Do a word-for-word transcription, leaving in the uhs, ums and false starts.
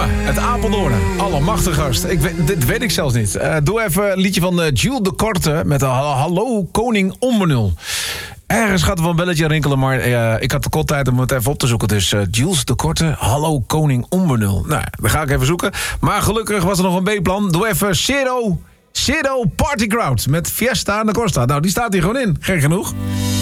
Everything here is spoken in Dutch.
Jongen, het Apeldoorn. Allemachtig gast. Ik weet, dit weet ik zelfs niet. Uh, doe even een liedje van uh, Jules de Korte met de Hallo Koning Onbenul. Ergens gaat er wel een belletje rinkelen, maar uh, ik had de kort tijd om het even op te zoeken. Dus uh, Jules de Korte, Hallo Koning Onbenul. Nou, dan ga ik even zoeken. Maar gelukkig was er nog een B-plan. Doe even Ciro, Ciro Party Crowd met Fiesta en de Costa. Nou, die staat hier gewoon in. Gek genoeg.